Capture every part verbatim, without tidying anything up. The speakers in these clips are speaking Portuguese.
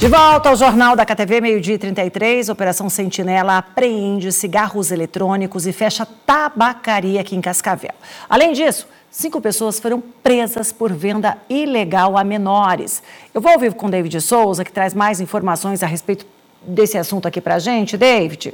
De volta ao Jornal da K T V, meio-dia e trinta e três, Operação Sentinela apreende cigarros eletrônicos e fecha tabacaria aqui em Cascavel. Além disso, cinco pessoas foram presas por venda ilegal a menores. Eu vou ao vivo com o David Souza, que traz mais informações a respeito desse assunto aqui pra gente. David.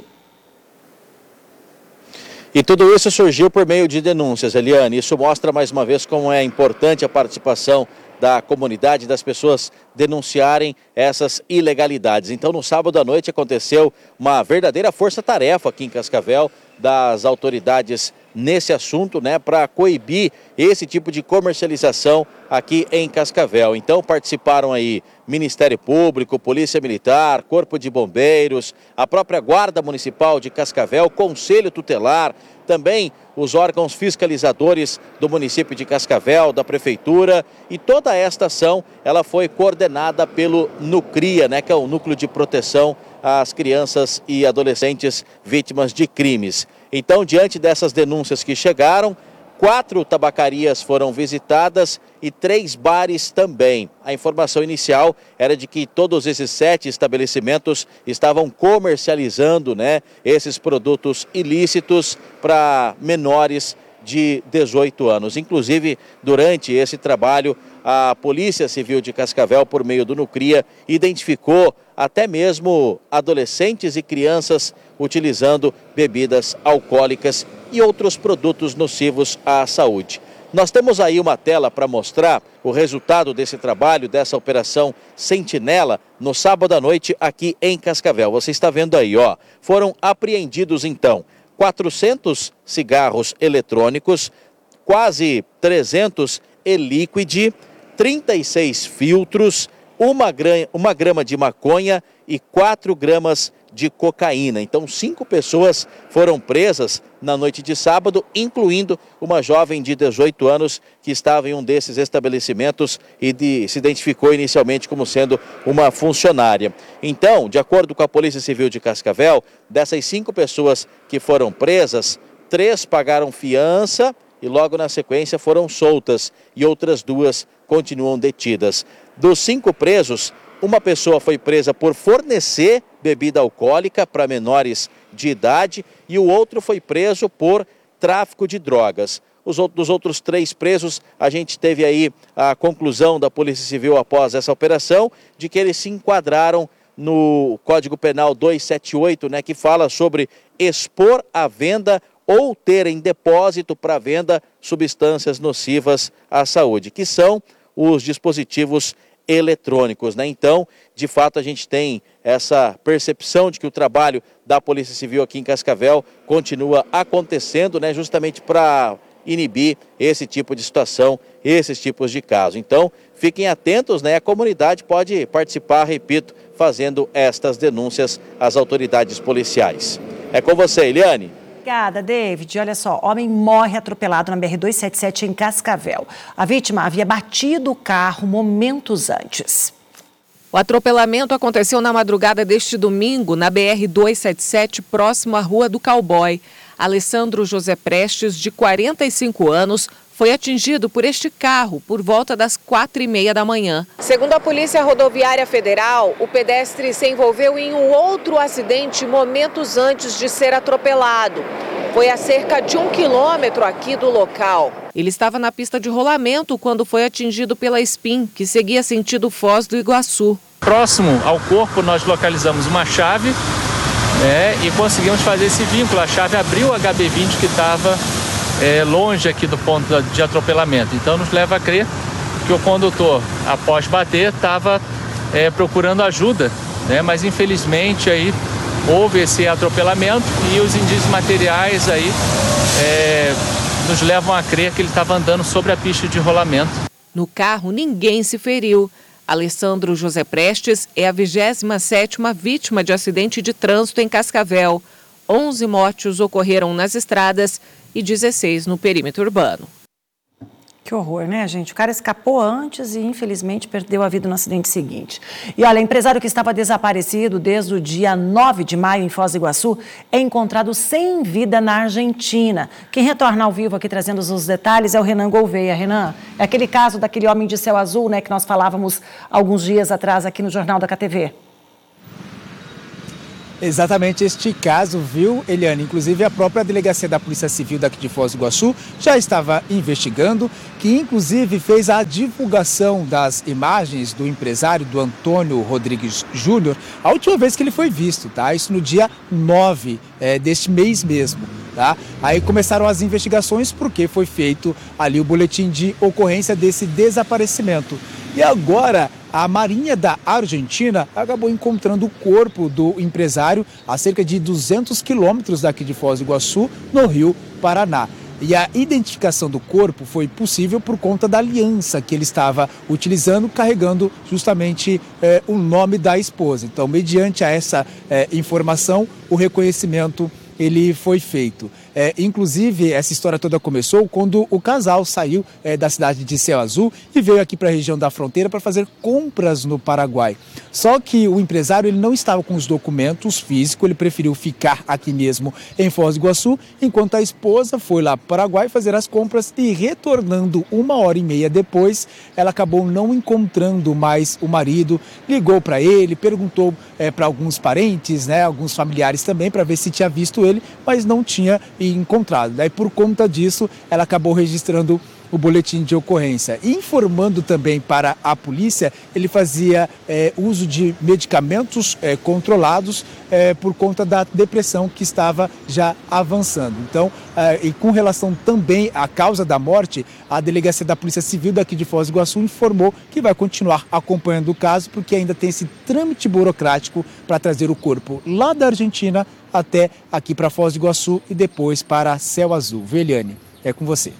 E tudo isso surgiu por meio de denúncias, Eliane. Isso mostra mais uma vez como é importante a participação da comunidade, das pessoas denunciarem essas ilegalidades. Então, no sábado à noite aconteceu uma verdadeira força-tarefa aqui em Cascavel das autoridades nesse assunto, né, para coibir esse tipo de comercialização aqui em Cascavel. Então participaram aí Ministério Público, Polícia Militar, Corpo de Bombeiros, a própria Guarda Municipal de Cascavel, Conselho Tutelar, também os órgãos fiscalizadores do município de Cascavel, da Prefeitura, e toda esta ação ela foi coordenada pelo NUCRIA, né, que é o Núcleo de Proteção às Crianças e Adolescentes Vítimas de Crimes. Então, diante dessas denúncias que chegaram, quatro tabacarias foram visitadas e três bares também. A informação inicial era de que todos esses sete estabelecimentos estavam comercializando, né, esses produtos ilícitos para menores de dezoito anos. Inclusive, durante esse trabalho, a Polícia Civil de Cascavel, por meio do NUCRIA, identificou até mesmo adolescentes e crianças utilizando bebidas alcoólicas e outros produtos nocivos à saúde. Nós temos aí uma tela para mostrar o resultado desse trabalho, dessa operação Sentinela, no sábado à noite aqui em Cascavel. Você está vendo aí, ó. Foram apreendidos então quatrocentos cigarros eletrônicos, quase trezentos e-liquid, trinta e seis filtros, uma grama, uma grama de maconha e quatro gramas de cocaína. Então, cinco pessoas foram presas na noite de sábado, incluindo uma jovem de dezoito anos que estava em um desses estabelecimentos e de, se identificou inicialmente como sendo uma funcionária. Então, de acordo com a Polícia Civil de Cascavel, dessas cinco pessoas que foram presas, três pagaram fiança e logo na sequência foram soltas e outras duas continuam detidas. Dos cinco presos, uma pessoa foi presa por fornecer bebida alcoólica para menores de idade e o outro foi preso por tráfico de drogas. Os outros, dos outros três presos, a gente teve aí a conclusão da Polícia Civil após essa operação de que eles se enquadraram no Código Penal duzentos e setenta e oito, né, que fala sobre expor à venda ou ter em depósito para venda substâncias nocivas à saúde, que são os dispositivos eletrônicos, né? Então, de fato, a gente tem essa percepção de que o trabalho da Polícia Civil aqui em Cascavel continua acontecendo, né, justamente para inibir esse tipo de situação, esses tipos de casos. Então, fiquem atentos, né? A comunidade pode participar, repito, fazendo estas denúncias às autoridades policiais. É com você, Eliane. Obrigada, David. Olha só, homem morre atropelado na B R duzentos e setenta e sete em Cascavel. A vítima havia batido o carro momentos antes. O atropelamento aconteceu na madrugada deste domingo na B R duzentos e setenta e sete, próximo à Rua do Cowboy. Alessandro José Prestes, de quarenta e cinco anos, foi atingido por este carro por volta das quatro e meia da manhã. Segundo a Polícia Rodoviária Federal, o pedestre se envolveu em um outro acidente momentos antes de ser atropelado. Foi a cerca de um quilômetro aqui do local. Ele estava na pista de rolamento quando foi atingido pela Spin, que seguia sentido Foz do Iguaçu. Próximo ao corpo, nós localizamos uma chave, né, e conseguimos fazer esse vínculo. A chave abriu o H B vinte que estava é, longe aqui do ponto de atropelamento. Então nos leva a crer que o condutor, após bater, estava é, procurando ajuda, né, mas infelizmente aí houve esse atropelamento e os indícios materiais aí é, nos levam a crer que ele estava andando sobre a pista de rolamento. No carro, ninguém se feriu. Alessandro José Prestes é a vigésima sétima vítima de acidente de trânsito em Cascavel. onze mortes ocorreram nas estradas e dezesseis no perímetro urbano. Que horror, né, gente? O cara escapou antes e, infelizmente, perdeu a vida no acidente seguinte. E, olha, empresário que estava desaparecido desde o dia nove de maio em Foz do Iguaçu é encontrado sem vida na Argentina. Quem retorna ao vivo aqui trazendo os detalhes é o Renan Gouveia. Renan, é aquele caso daquele homem de céu azul, né, que nós falávamos alguns dias atrás aqui no Jornal da K T V. Exatamente este caso, viu, Eliane? Inclusive, a própria delegacia da Polícia Civil daqui de Foz do Iguaçu já estava investigando, que inclusive fez a divulgação das imagens do empresário, do Antônio Rodrigues Júnior, a última vez que ele foi visto, tá? Isso no dia nove é, deste mês mesmo, tá? Aí começaram as investigações porque foi feito ali o boletim de ocorrência desse desaparecimento. E agora, a Marinha da Argentina acabou encontrando o corpo do empresário a cerca de duzentos quilômetros daqui de Foz do Iguaçu, no Rio Paraná. E a identificação do corpo foi possível por conta da aliança que ele estava utilizando, carregando justamente eh, o nome da esposa. Então, mediante a essa eh, informação, o reconhecimento ele foi feito. É, inclusive, essa história toda começou quando o casal saiu é, da cidade de Céu Azul e veio aqui para a região da fronteira para fazer compras no Paraguai. Só que o empresário ele não estava com os documentos físicos, ele preferiu ficar aqui mesmo em Foz do Iguaçu, enquanto a esposa foi lá para o Paraguai fazer as compras e, retornando uma hora e meia depois, ela acabou não encontrando mais o marido, ligou para ele, perguntou é, para alguns parentes, né, alguns familiares também, para ver se tinha visto ele, mas não tinha encontrado. Daí, por conta disso, ela acabou registrando o boletim de ocorrência. Informando também para a polícia, ele fazia é, uso de medicamentos é, controlados é, por conta da depressão que estava já avançando. Então, é, e com relação também à causa da morte, a delegacia da Polícia Civil daqui de Foz do Iguaçu informou que vai continuar acompanhando o caso, porque ainda tem esse trâmite burocrático para trazer o corpo lá da Argentina até aqui para Foz do Iguaçu e depois para Céu Azul. Eliane, é com você.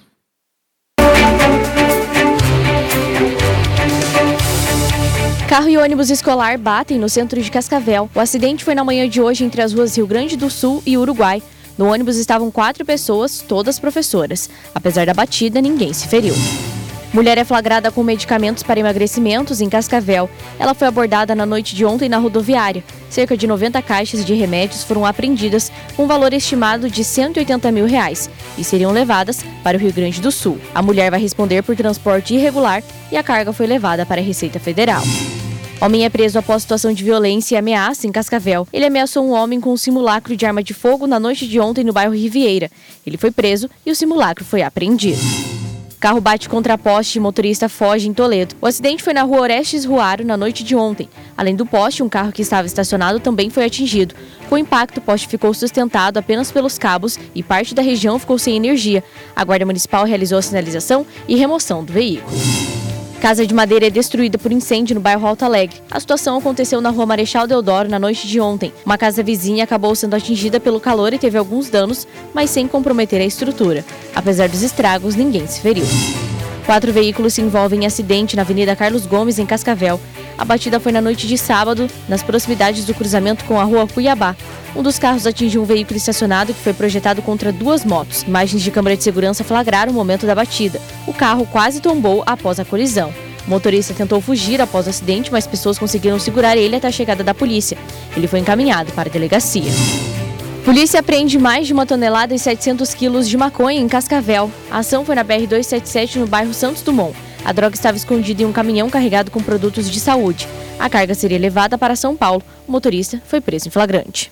Carro e ônibus escolar batem no centro de Cascavel. O acidente foi na manhã de hoje entre as ruas Rio Grande do Sul e Uruguai. No ônibus estavam quatro pessoas, todas professoras. Apesar da batida, ninguém se feriu. Mulher é flagrada com medicamentos para emagrecimentos em Cascavel. Ela foi abordada na noite de ontem na rodoviária. Cerca de noventa caixas de remédios foram apreendidas com um valor estimado de cento e oitenta mil reais e seriam levadas para o Rio Grande do Sul. A mulher vai responder por transporte irregular e a carga foi levada para a Receita Federal. Homem é preso após situação de violência e ameaça em Cascavel. Ele ameaçou um homem com um simulacro de arma de fogo na noite de ontem no bairro Rivieira. Ele foi preso e o simulacro foi apreendido. Carro bate contra poste e motorista foge em Toledo. O acidente foi na rua Orestes Ruaro na noite de ontem. Além do poste, um carro que estava estacionado também foi atingido. Com o impacto, o poste ficou sustentado apenas pelos cabos e parte da região ficou sem energia. A Guarda Municipal realizou a sinalização e remoção do veículo. Casa de madeira é destruída por incêndio no bairro Alto Alegre. A situação aconteceu na rua Marechal Deodoro na noite de ontem. Uma casa vizinha acabou sendo atingida pelo calor e teve alguns danos, mas sem comprometer a estrutura. Apesar dos estragos, ninguém se feriu. Quatro veículos se envolvem em acidente na Avenida Carlos Gomes, em Cascavel. A batida foi na noite de sábado, nas proximidades do cruzamento com a rua Cuiabá. Um dos carros atingiu um veículo estacionado que foi projetado contra duas motos. Imagens de câmera de segurança flagraram o momento da batida. O carro quase tombou após a colisão. O motorista tentou fugir após o acidente, mas pessoas conseguiram segurar ele até a chegada da polícia. Ele foi encaminhado para a delegacia. Polícia apreende mais de uma tonelada e setecentos quilos de maconha em Cascavel. A ação foi na B R duzentos e setenta e sete, no bairro Santos Dumont. A droga estava escondida em um caminhão carregado com produtos de saúde. A carga seria levada para São Paulo. O motorista foi preso em flagrante.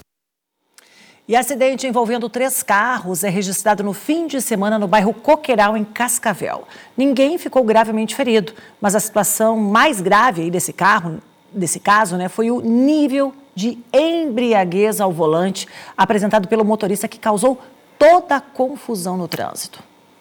E acidente envolvendo três carros é registrado no fim de semana no bairro Coqueiral, em Cascavel. Ninguém ficou gravemente ferido, mas a situação mais grave aí desse carro, desse caso, né, foi o nível de embriaguez ao volante apresentado pelo motorista, que causou toda a confusão no trânsito.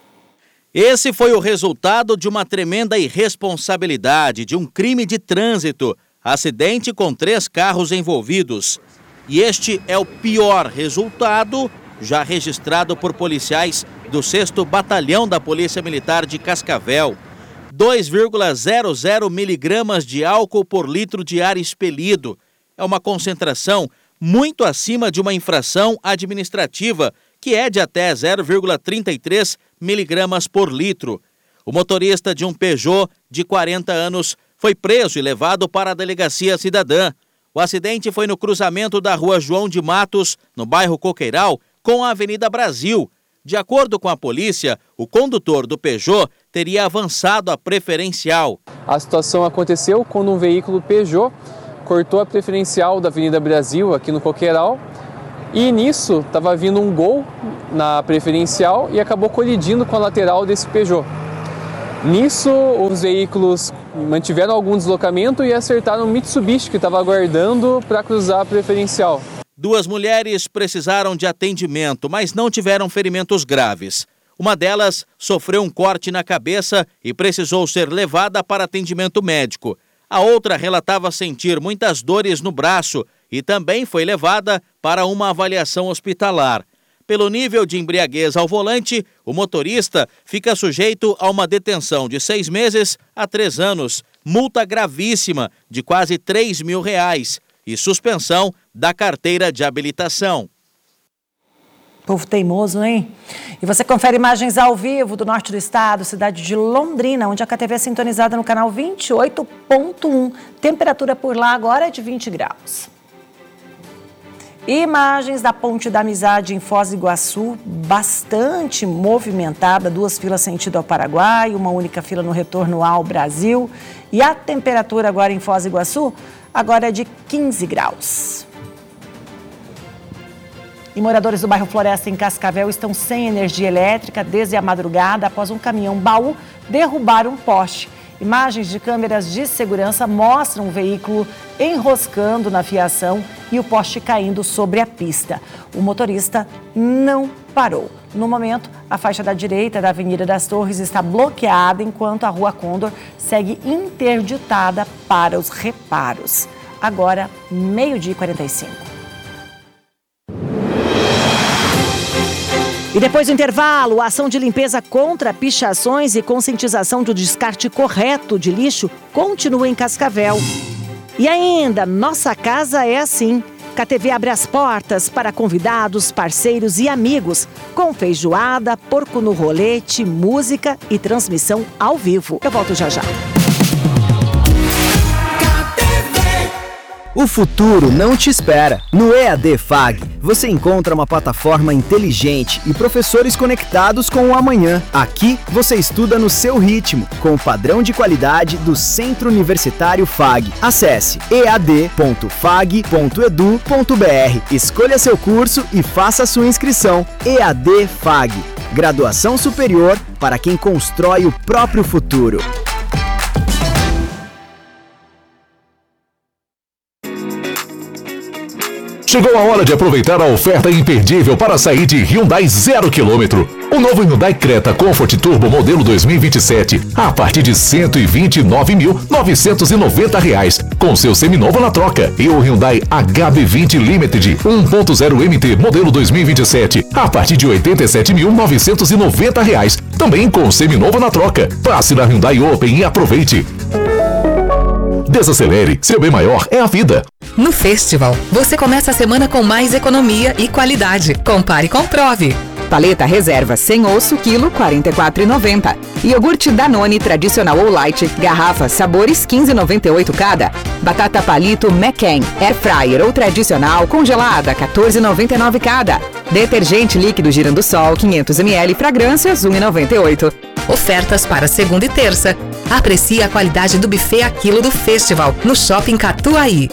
Esse foi o resultado de uma tremenda irresponsabilidade, de um crime de trânsito. Acidente com três carros envolvidos. E este é o pior resultado já registrado por policiais do sexto Batalhão da Polícia Militar de Cascavel. dois vírgula zero zero miligramas de álcool por litro de ar expelido. É uma concentração muito acima de uma infração administrativa, que é de até zero vírgula trinta e três miligramas por litro. o motorista de um Peugeot de quarenta anos foi preso e levado para a delegacia cidadã. O acidente foi no cruzamento da rua João de Matos, no bairro Coqueiral, com a Avenida Brasil. De acordo com a polícia, o condutor do Peugeot teria avançado a preferencial. A situação aconteceu quando um veículo Peugeot cortou a preferencial da Avenida Brasil, aqui no Coqueiral, e nisso estava vindo um Gol na preferencial e acabou colidindo com a lateral desse Peugeot. Nisso, os veículos mantiveram algum deslocamento e acertaram um Mitsubishi que estava aguardando para cruzar a preferencial. Duas mulheres precisaram de atendimento, mas não tiveram ferimentos graves. Uma delas sofreu um corte na cabeça e precisou ser levada para atendimento médico. A outra relatava sentir muitas dores no braço e também foi levada para uma avaliação hospitalar. Pelo nível de embriaguez ao volante, o motorista fica sujeito a uma detenção de seis meses a três anos, multa gravíssima de quase três mil reais e suspensão da carteira de habilitação. Povo teimoso, hein? E você confere imagens ao vivo do norte do estado, cidade de Londrina, onde a K T V é sintonizada no canal vinte e oito ponto um. Temperatura por lá agora é de vinte graus. Imagens da Ponte da Amizade em Foz do Iguaçu, bastante movimentada, duas filas sentido ao Paraguai, uma única fila no retorno ao Brasil. E a temperatura agora em Foz do Iguaçu, agora é de quinze graus. E moradores do bairro Floresta, em Cascavel, estão sem energia elétrica desde a madrugada após um caminhão baú derrubar um poste. Imagens de câmeras de segurança mostram o veículo enroscando na fiação e o poste caindo sobre a pista. O motorista não parou. No momento, a faixa da direita da Avenida das Torres está bloqueada, enquanto a Rua Condor segue interditada para os reparos. Agora, meio-dia e quarenta e cinco. E depois do intervalo, a ação de limpeza contra pichações e conscientização do descarte correto de lixo continua em Cascavel. E ainda, nossa casa é assim. K T V abre as portas para convidados, parceiros e amigos, com feijoada, porco no rolete, música e transmissão ao vivo. Eu volto já já. O futuro não te espera. No E A D F A G, você encontra uma plataforma inteligente e professores conectados com o amanhã. Aqui, você estuda no seu ritmo, com o padrão de qualidade do Centro Universitário F A G. Acesse e a d ponto fag ponto edu ponto b r, escolha seu curso e faça sua inscrição. E A D F A G, graduação superior para quem constrói o próprio futuro. Chegou a hora de aproveitar a oferta imperdível para sair de Hyundai zero quilômetro. O novo Hyundai Creta Comfort Turbo modelo dois mil e vinte e sete a partir de cento e vinte e nove mil novecentos e noventa reais, com seu seminovo na troca. E o Hyundai H B vinte Limited um ponto zero M T modelo dois mil e vinte e sete a partir de oitenta e sete mil novecentos e noventa reais, também com seminovo na troca. Passe na Hyundai Open e aproveite. Desacelere, seu bem maior é a vida. No Festival, você começa a semana com mais economia e qualidade. Compare e comprove. Paleta Reserva sem osso, quilo quarenta e quatro reais e noventa centavos. Iogurte Danone tradicional ou light, garrafa, sabores quinze reais e noventa e oito centavos cada. Batata palito McCain, air fryer ou tradicional congelada quatorze reais e noventa e nove centavos cada. Detergente líquido Girando Sol quinhentos mililitros, fragrâncias um real e noventa e oito centavos. Ofertas para segunda e terça. Aprecie a qualidade do buffet a quilo do Festival no Shopping Catuaí.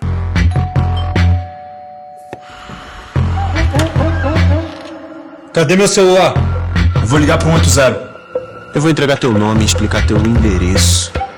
Cadê meu celular? Eu vou ligar para um oito zero. Eu vou entregar teu nome e explicar teu endereço.